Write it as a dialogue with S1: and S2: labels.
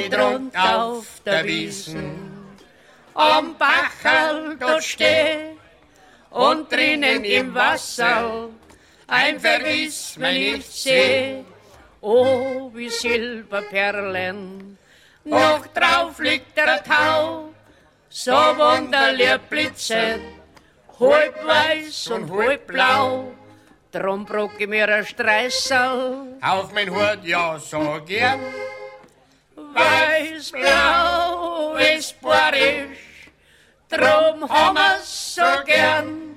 S1: ich drunten auf der Wiesen. Am Bachel dort steh und drinnen im Wasser ein Verwiss, wenn ich seh. Oh, wie Silberperlen, noch drauf liegt der Tau, so wunderlich blitzet, halb weiß und halb blau. Drum brauch ich mir ein Streißel
S2: auf mein Hut, ja, so gern.
S1: Weiß-blau ist borisch, drum haben wir's so gern.